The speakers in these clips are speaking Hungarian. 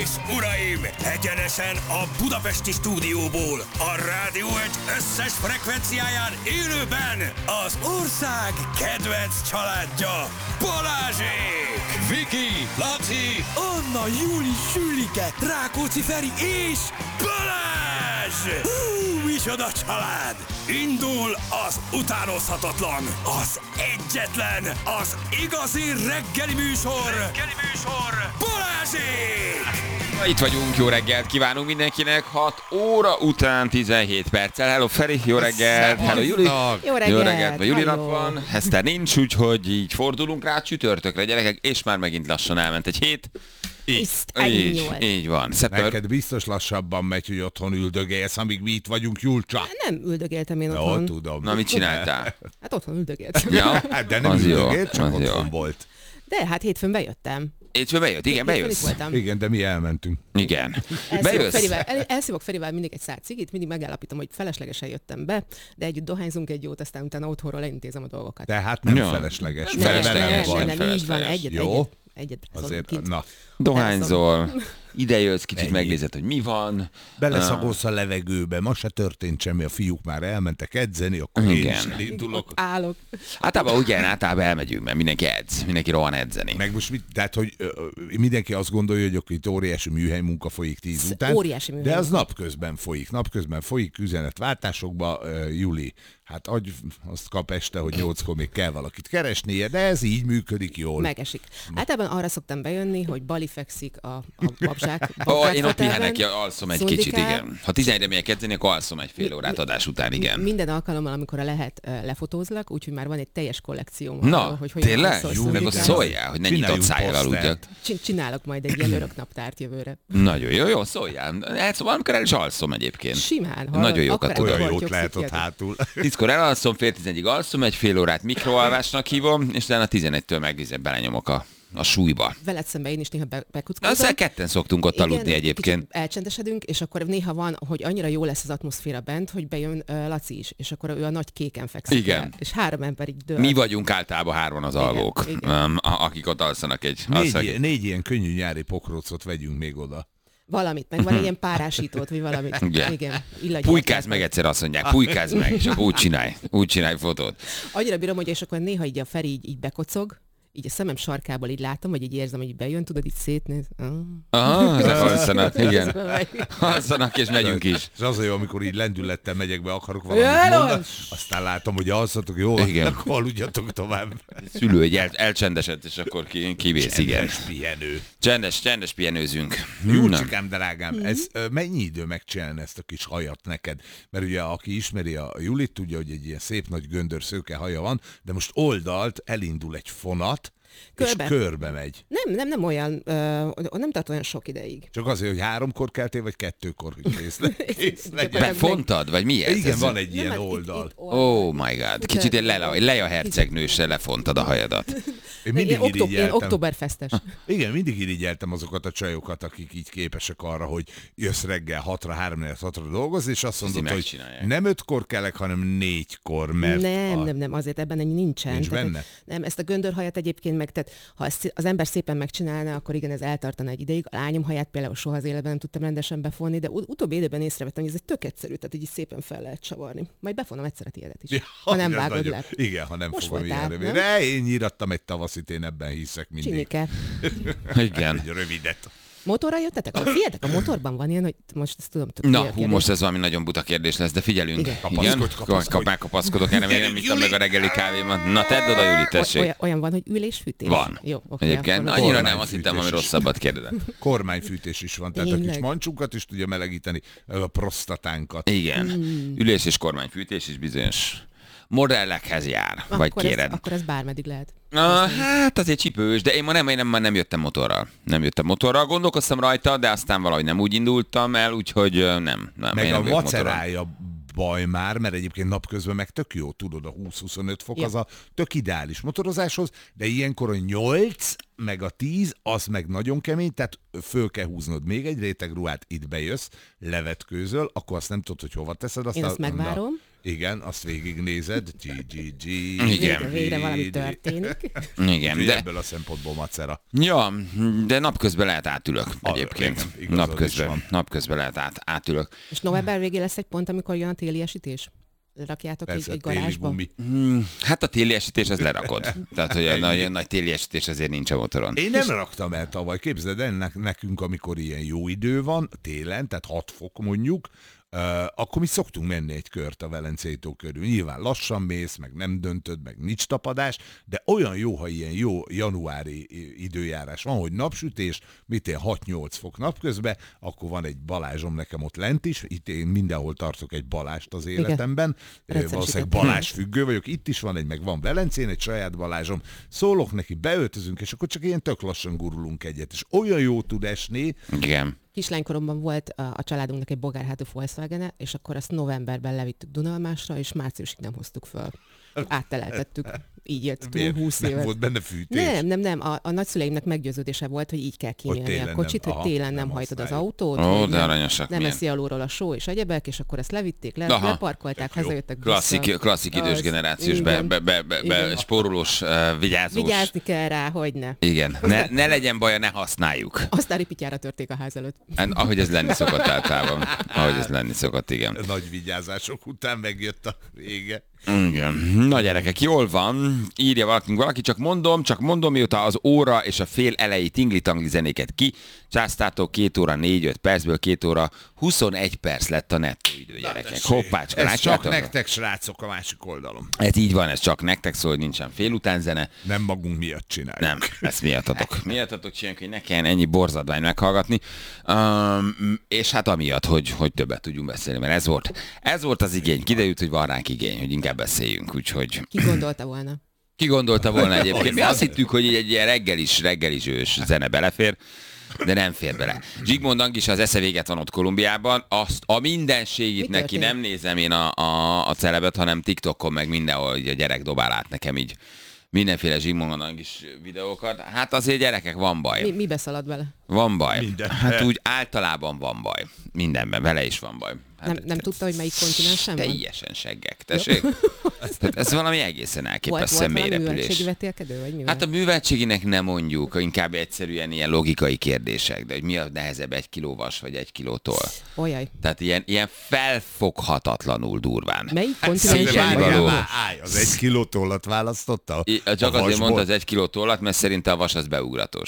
és uraim, egyenesen a budapesti stúdióból, a Rádió Egy összes frekvenciáján élőben az ország kedvenc családja, Balázsék! Viki, Laci, Anna, Júli, Sülike, Rákóczi Feri és Balázs! Micsoda család! Indul az utánozhatatlan, az egyetlen, az igazi reggeli műsor, Balázsék! Itt vagyunk, jó reggelt kívánunk mindenkinek, 6 óra után 17 perccel. Hello Feri, jó reggelt, hello Juli. Jó reggelt, vagy Julinak van, Eszter nincs, úgyhogy így fordulunk rá csütörtökre, gyerekek, és már megint lassan elment egy hét. Így van. Neked biztos lassabban megy, hogy otthon üldögélsz, amíg mi itt vagyunk, Julcsa. Nem üldögéltem én otthon. Jó, tudom. Na, mit csináltál? Hát otthon üldögéltem. Ja? De nem üldögélt, csak az otthon jó. volt. De hát hétfőn bejöttem. Hétfőn bejött? Igen, bejössz? Igen, de mi elmentünk. Igen. Bejössz? Elszívok Ferivel mindig egy szál cigit, mindig megállapítom, hogy feleslegesen jöttem be, de együtt dohányzunk egy jót, aztán utána otthonról elintézem a dolgokat. Tehát nem felesleges. Nem, így van, egyet. Azért, na. Dohányzol, ide jössz, kicsit megnézed, hogy mi van. Beleszagolsz a levegőbe, ma se történt semmi, a fiúk már elmentek edzeni, akkor én is elindulok. Állok. Általában elmegyünk, mert mindenki edz, mindenki rohan edzeni. Meg most tehát, hogy mindenki azt gondolja, hogy itt óriási műhely munka folyik 10 után. Óriási műhely. De az napközben folyik üzenetváltásokba, Juli. Hát azt kap este, hogy 8-kor még kell valakit keresnie, de ez így működik jól. Megesik. Általában arra szoktam bejönni, hogy Bali fekszik a babzsák. Én ott pihenek, alszom egy kicsit, igen. Ha 11-re megyek edzeni, akkor alszom egy fél órát adás után, igen. Minden alkalommal, amikor lehet, lefotózlak, úgyhogy már van egy teljes kollekcióm. Na, tényleg? Meg azt szóljál, hogy ne nyitott szájjal aludjak. Csinálok majd egy ilyen örök naptárt jövőre. Nagyon jó, szóljál. Valamikor el is alszom egyébként. Simán. Nagyon jókat tudom. Olyan jót lehet ott hátul. 10-kor elalszom, fél 11-ig alszom, egy fél órát mikroalvásnak hívom, és utána 11-től meg belenyomok a súlyba. Veled szemben én is néha bekuckózom. Aztán ketten szoktunk ott aludni egyébként. Elcsendesedünk, és akkor néha van, hogy annyira jó lesz az atmoszféra bent, hogy bejön Laci is, és akkor ő a nagy kéken fekszik. Igen. El, és 3 ember így dől. Mi vagyunk általában 3 az alvók, akik ott alszanak egy... 4 ilyen könnyű nyári pokrócot vegyünk még oda. Valamit, meg van ilyen párásítót, vagy valamit. Igen. Pulykázz meg egyszer, azt mondják, pulykázz meg, és akkor úgy csinálj fotót. Annyira bírom, hogy és akkor néha így a Feri így bekocog, így a szemem sarkából így látom, vagy így érzem, hogy így bejön, tudod, így szétnéz. Alszanak, igen. Alszanak, és megyünk is. És az a jó, amikor így lendülettel megyek be, akarok valamit mondani, aztán látom, hogy alszatok, jó, akkor aludjatok tovább. Szülő egy elcsendesedett, és akkor kivész, igen. Csendes pihenő. Csendes pihenőzünk. Júlcsikám, drágám, ez mennyi idő megcsinálni ezt a kis hajat neked? Mert ugye, aki ismeri a Julit, tudja, hogy egy ilyen szép nagy göndör szőke haja van, de most oldalt elindul egy fonat, és körbe megy. Nem olyan, nem tart olyan sok ideig. Csak azért, hogy 3-kor keltél, vagy 2-kor, hogy kész legyen. Befontad, vagy mi ez? Igen, van egy ilyen oldal. Oh my god, kicsit Leia hercegnősre lefontad a hajadat. Én októberfesztes. Igen, mindig irigyeltem azokat a csajokat, akik így képesek arra, hogy jössz reggel 6-ra dolgozni, és azt mondod, hogy nem 5-kor kelek, hanem 4-kor, mert... Nem, azért ebben nincsen. Nincs benne? Nem, ezt a göndörhajat egyébként tehát ha ezt az ember szépen megcsinálná, akkor igen, ez eltartana egy ideig. A lányom haját például soha az életben nem tudtam rendesen befonni, de utóbbi időben észrevettem, hogy ez egy tök egyszerű, tehát így szépen fel lehet csavarni. Majd befonom egyszer a tiédet is. Ha nem vágod le. Igen, ha nem fogom ilyen rövidre. Én nyírattam egy tavaszit, én ebben hiszek mindig. Csinyike. Igen. Egy rövidet. Motorral jöttetek? Figyeljetek, a motorban van ilyen, hogy most ezt tudom. Most ez valami nagyon buta kérdés lesz, de figyelünk. Igen. Megkapaszkodok, erre még nem ittam meg a reggeli kávémat. Na tedd oda, Júli, tessék. Olyan van, hogy ülésfűtés? Van. Jó, okay, egyébként annyira nem, azt hittem, ami rosszabbat kérdezem. Kormányfűtés is van, tehát a kis mancsunkat is tudja melegíteni, a prostatánkat. Igen. Ülés és kormányfűtés is bizonyos modellekhez jár, vagy kéred. Akkor ez bármeddig lehet. Hát azért csipős, de én ma nem jöttem motorral. Gondolkoztam rajta, de aztán valahogy nem úgy indultam el, úgyhogy nem. Meg a macerája baj már, mert egyébként napközben meg tök jó, tudod, a 20-25 fok az a tök ideális motorozáshoz, de ilyenkor a 8 meg a 10, az meg nagyon kemény, tehát föl kell húznod még egy réteg ruhát, itt bejössz, levetkőzöl, akkor azt nem tudod, hogy hova teszed. Én azt megvárom. Igen, azt végignézed. Igen. Végre valami történik. Igen, de... Ebből a szempontból macera. Ja, de napközben lehet átülök egyébként. Igen, Napközben lehet átülök. És november végén lesz egy pont, amikor jön a téli esítés? Rakjátok egy garázsba? Hát a téli esítés az lerakod. Tehát, hogy a nagy téli esítés azért nincs a motoron. Én nem raktam el tavaly. Képzeld el, nekünk, amikor ilyen jó idő van, télen, tehát 6 fok mondjuk, akkor mi szoktunk menni egy kört a Velencei tó körül. Nyilván lassan mész, meg nem döntöd, meg nincs tapadás, de olyan jó, ha ilyen jó januári időjárás van, hogy napsütés, 6-8 fok napközben, akkor van egy Balázsom nekem ott lent is, itt én mindenhol tartok egy Balást az életemben, valószínűleg Balázs függő vagyok, itt is van egy, meg van Velencén egy saját Balázsom, szólok neki, beöltözünk, és akkor csak ilyen tök lassan gurulunk egyet, és olyan jó tud esni. Igen. Kislánykoromban volt a családunknak egy bogárhátú Volkswagen-e, és akkor azt novemberben levittük Dunalmásra, és márciusig nem hoztuk föl. Átteleltettük. Így jött túl 20 évet. Nem volt benne fűtés? Nem. A nagyszüleimnek meggyőződése volt, hogy így kell kímélni a kocsit, hogy télen nem hajtod az autót. Ó, de aranyosak. Nem eszi alulról a só és egyebek, és akkor ezt levitték, leparkolták, hazajöttek. Klasszik idős generációs spórolós vigyázós. Vigyázni kell rá, hogy ne. Igen, ne legyen baja, ne használjuk. Aztán ripityára törték a ház előtt. Ahogy ez lenni szokott általában. Ahogy ez lenni szokott, igen. Nagy vigyázások után megjött a vége. Igen. Na gyerekek, jól van. Írja valaki, csak mondom, mióta az óra és a fél elejé tingli-tangli zenéket császtátok 2 óra 4-5 percből 2 óra 21 perc lett a nettó idő, gyerekek. Hoppácska, ez csak nektek, srácok, a másik oldalon. Ez így van, ez csak nektek szól, hogy nincsen félután zene. Nem magunk miatt csináljuk. Nem, ezt miattatok csináljuk, hogy ne kelljen ennyi borzadvány meghallgatni. És hát amiatt, hogy többet tudjunk beszélni, mert ez volt az igény. Kiderült, hogy van ránk igény, hogy inkább beszéljünk, úgyhogy... Ki gondolta volna egyébként? Mi azt hittük, hogy egy ilyen reggelis ős zene belefér, de nem fér bele. Zsigmond Angis az esze véget van ott Kolumbiában, azt a mindenségit neki nem nézem én a celebet, hanem TikTokon meg mindenhol, hogy a gyerek dobál át nekem így mindenféle Zsigmond Angis videókat. Hát azért gyerekek, van baj. Mi beszalad vele? Van baj. Mindenben. Hát úgy általában van baj. Mindenben, vele is van baj. Hát nem tudta, hogy melyik kontinensen van? Teljesen seggek, tessék. Ez valami egészen elképesztően mélyrepülés. Volt műveltségi vetélkedő, vagy mi? Hát a műveltséginek nem mondjuk, inkább egyszerűen ilyen logikai kérdések, de hogy mi a nehezebb, 1 kiló vas vagy 1 kiló toll. Olyaj. Tehát ilyen felfoghatatlanul durván. Melyik kontinensen van? Az 1 kiló tollat választotta? Csak azért mondta az 1 kiló tollat, mert szerinte a vas az beugratos.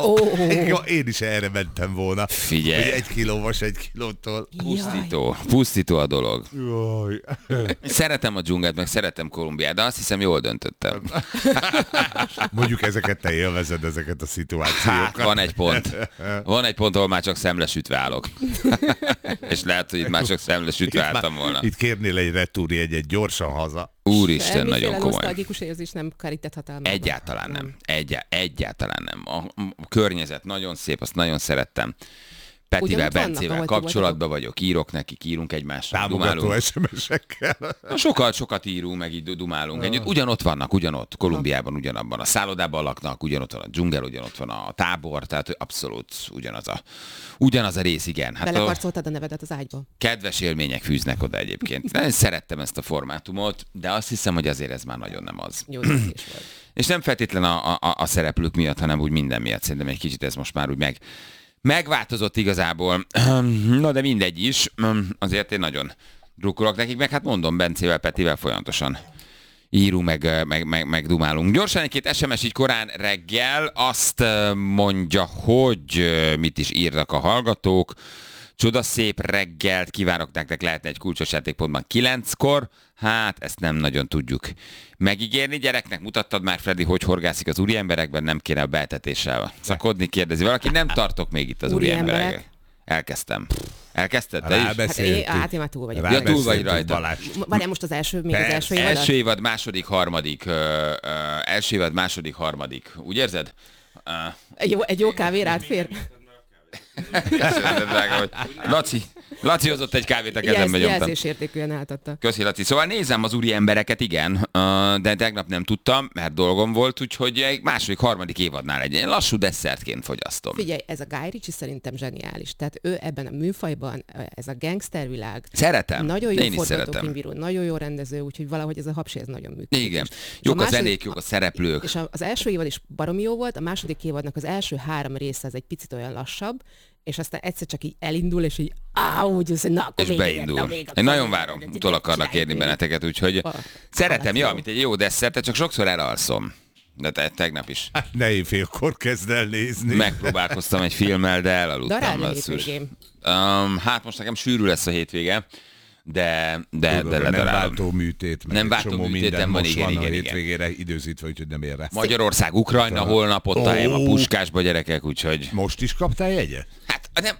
Én is erre mentem volna. Figyelj. Hogy 1 kiló vas, 1 kiló toll. Pusztító a dolog. Jaj. Szeretem a dzsungelt, meg szeretem Kolumbiát, de azt hiszem jól döntöttem. Mondjuk ezeket te élvezed, ezeket a szituációkat. Hát, van egy pont. Van egy pont, ahol már csak szemlesütve állok. És lehet, hogy itt már csak szemlesütve álltam volna. Itt kérnél egy retúrjegyet gyorsan haza. Úristen, nagyon komoly. Nosztalgikus érzés nem kerített hatalmába. Egyáltalán nem. Egyáltalán nem. A környezet nagyon szép, azt nagyon szerettem. Petivel, Bencével kapcsolatban vagyok, írunk egymásra, támogató SMS-ekkel. Sokat írunk, meg így dumálunk együtt. Ugyanott vannak, Kolumbiában ugyanabban a szállodában laknak, ugyanott van a dzsungel, ugyanott van a tábor, tehát abszolút ugyanaz a rész, igen. Hát belekarcoltad a nevedet az ágyba. Kedves élmények fűznek oda egyébként. Én szerettem ezt a formátumot, de azt hiszem, hogy azért ez már nagyon nem az. Jó döntés volt. És nem feltétlen a szereplők miatt, hanem úgy minden miatt. Szerintem egy kicsit ez most már úgy megváltozott igazából. Na de mindegy is. Azért én nagyon drukkolok nekik, meg hát mondom, Bencével, Petivel folyamatosan írunk, meg dumálunk. Gyorsan egy-két SMS így korán reggel azt mondja, hogy mit is írnak a hallgatók. Csodaszép reggelt kívánok nektek, lehetne egy kulcsos játékpontban 9-kor. Hát, ezt nem nagyon tudjuk megígérni. Gyereknek mutattad már, Freddy, hogy horgászik az úri emberekben, nem kéne a beeltetéssel szakodni, kérdezi valaki. Nem tartok még itt az úri emberekben. Elkezdtem. Elkezdted te is? Hát én már túl vagyok. Ja, túl vagy rajta. Várjál, most az első évad? Első évad, második, harmadik. Úgy érzed? Egy jó kávé rád fér? Laci, Laci hozott egy kávét a kezembe, nyomtam. Jelzésértékűen átadta. Köszi, Laci. Szóval nézem az úri embereket, igen, de tegnap nem tudtam, mert dolgom volt, úgyhogy egy második, harmadik évadnál egy lassú desszertként fogyasztom. Figyelj, ez a Guy Ritchie szerintem zseniális. Tehát ő ebben a műfajban, ez a gangstervilág. Szeretem. Nagyon jó forgatókönyvíró, nagyon jó rendező, úgyhogy valahogy ez a Hapsi ez nagyon működik. Igen. Jók a zenék, jók a szereplők. És az első évad is baromi jó volt, a második évadnak az első 3 része az egy picit olyan lassabb, és aztán egyszer csak így elindul, és így és beindul. Én nagyon várom, utol akarnak érni benneteket, úgyhogy szeretem, mint egy jó desszert, csak sokszor elalszom. De tegnap is. Hát ne éjfélkor kezd el nézni. Megpróbálkoztam egy filmmel, de elaludtam. Hát most nekem sűrű lesz a hétvége. De nem váltó műtét, meg nem váltó műtétem van, igen. A hétvégére időzítve, úgyhogy nem ér rá. Magyarország, Ukrajna, holnap ott a helyem a Puskásba, gyerekek, úgyhogy... Most is kaptál jegyet? Hát nem...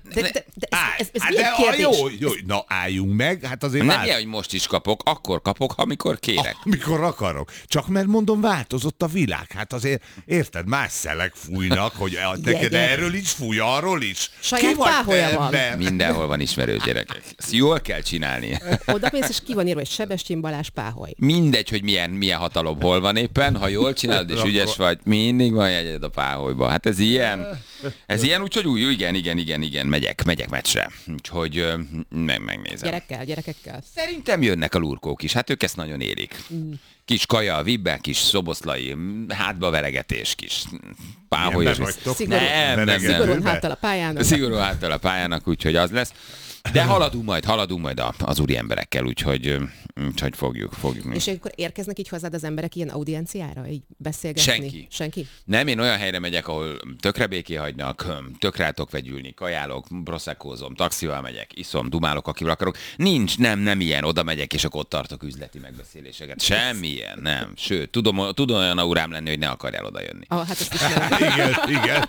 Jó, na álljunk meg, hát azért nem ilyen, hogy most is kapok, akkor kapok, amikor kérek. Amikor akarok. Csak mert mondom, változott a világ. Hát azért, érted, más szelek fújnak, hogy neked erről is fúj, arról is. Saját páholya van. Mindenhol van ismerős, gyerekek. Ezt jól kell csinálni. Oda mész, és ki van írva, hogy Sebestyén Balázs páholy. Mindegy, hogy milyen hatalom hol van éppen, ha jól csinálod és ügyes vagy, mindig van jegyed a páholyba. Hát ez ilyen, úgyhogy igen, megyek meccsre. Úgyhogy megnézem. Gyerekekkel. Szerintem jönnek a lurkók is, hát ők ezt nagyon érik. Kis kaja a vibbe, kis szoboszlai, hátba veregetés, kis páholyos. Szigorúan háttal a pályának, úgyhogy az lesz. De haladunk majd az úri emberekkel, úgyhogy fogjuk. És akkor érkeznek így hozzád az emberek ilyen audienciára, így beszélgetni? Senki? Nem, én olyan helyre megyek, ahol tökre béké hagynak, tökre el tudok vegyülni, kajálok, proszekkózom, taxival megyek, iszom, dumálok, akivel akarok. Nincs, nem ilyen, oda megyek, és akkor ott tartok üzleti megbeszéléseket. Semmilyen, nem. Sőt, tudom olyan aurám lenni, hogy ne akarjál oda jönni. Hát ezt is igen.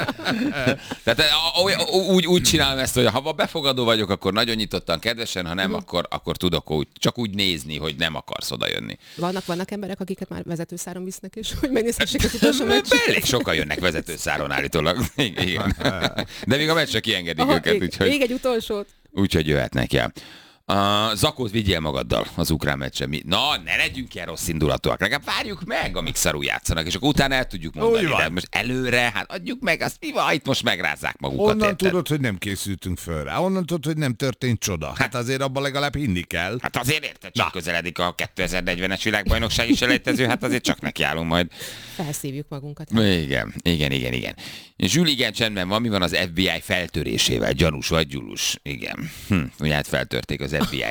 Tehát úgy csinálom ezt, hogy ha befogadó vagyok, akkor nagyon nyitottan, kedvesen, ha nem, akkor tudok csak úgy nézni, hogy nem akarsz oda jönni. Vannak emberek, akiket már vezetőszáron visznek, és hogy megnézhessék az utolsó meccset? Elég sokan jönnek vezetőszáron állítólag. Igen. De még a meccsre kiengedik őket. Még egy utolsót. Úgyhogy jöhetnek el. Zakót vigyél magaddal az ukrán meccse. Na, ne legyünk ilyen rossz indulatúak. Legalább várjuk meg, amíg szarul játszanak, és akkor utána el tudjuk mondani. De most előre, hát adjuk meg, azt mi van, itt most megrázzák magukat. Onnan tudod, hogy nem készültünk föl rá. Onnan tudod, hogy nem történt csoda. Hát azért abban legalább hinni kell. Hát azért érted, csak közeledik a 2040-es világbajnokság is elejtező, hát azért csak nekiállunk majd. Felszívjuk magunkat. Igen. Zsül, igen, csendben van, mi van az FBI feltörésével? Gyanús vagy gyulus? Igen. Ugye hát feltörték az FBI.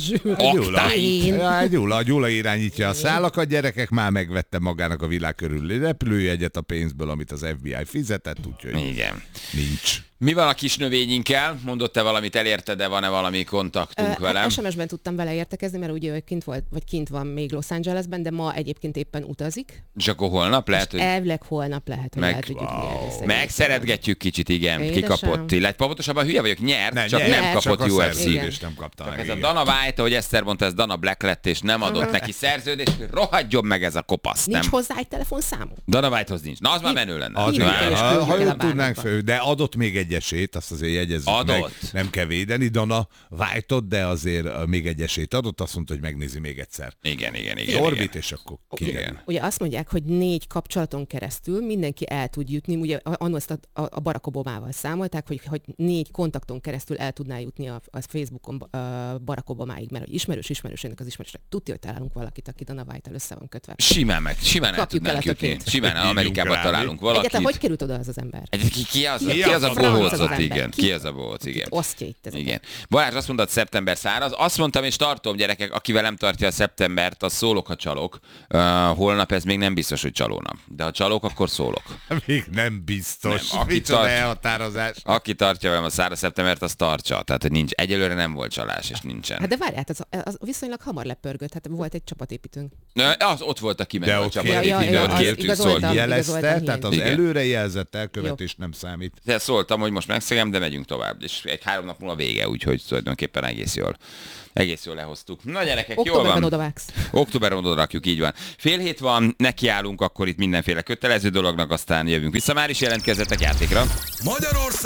Gyula irányítja a szálakat, gyerekek, már megvette magának a világ körüli repülőjegyet a pénzből, amit az FBI fizetett, úgyhogy nincs. Mi van a kis növényinkkel? Mondott-e valamit, elérte, de van-e valami kontaktunk velem? SMS-ben tudtam vele értekezni, mert ugye kint van még Los Angelesben, de ma egyébként éppen utazik. És akkor holnap lehet, hogy... Elvileg holnap lehet, hogy el tudjuk megszeretgetjük kicsit, igen. Édesem. Kikapott. Illetve pontosabban hülye vagyok, nyert, csak nem kapott UFC-t. És nem kapta meg. Ez a Dana White, ahogy Eszter mondta, ez Dana Black lett, és nem adott neki szerződést, rohadjon meg ez a kopasz. Nincs hozzá egy telefonszámom. Dana Whitehoz nincs. Na, az már menő lenne. Ha jól tudnánk föl, de adott még egy esélyt, azt azért jegyezzük meg. Nem kell védeni Dana White-ot, de azért még egy esélyt adott, azt mondta, hogy megnézi még egyszer. Igen. Orbit, és akkor kiderül. Ugye azt mondják, hogy 4 kapcsolaton keresztül mindenki el tud jutni, ugye annól a Barack Obamával számolták, hogy 4 kontakton keresztül el tudná jutni a Facebookon Barack Obamáig, mert hogy ismerősének az ismerősnek tudja, hogy találunk valakit, aki Dana White-tel össze van kötve. Simán el tudnánk jutni. Simán Amerikában találunk valakit. Egyáltalán hogy került oda az ember? Ki az a bohócot, igen. Ki az a bohóc, igen. Osztja itt ez. Igen. Balázs azt mondta, szeptember száraz. Azt mondtam, és tartom, gyerekek, akivel nem tartja a szeptembert, az szólok, ha csalok. Holnap ez még nem biztos, hogy csalónap. De ha csalok, akkor szólok. Még nem biztos. Nem. Aki tartja velem a száraz szeptembert, az tartsa. Tehát, hogy nincs. Egyelőre nem volt csalás, és nincsen. Hát de várjál, az viszonylag hamar lepörgött. Hát volt egy csapatépítőnk. Az ott volt a kimenő a csapatépítő. Ott kértünk szólni. Jelezte, tehát az előrejelzett elkövetés nem számít. De szóltam, hogy most megszegem, de megyünk tovább. És 3 nap múlva vége, úgyhogy tulajdonképpen egész jól lehoztuk. Na gyerekek, jól van. Októberben odavágsz. Októberben odarakjuk, így van. Fél hét van, nekiállunk akkor itt mindenféle kötelező dolognak, aztán jövünk vissza. Már is jelentkezzetek játékra. Magyarország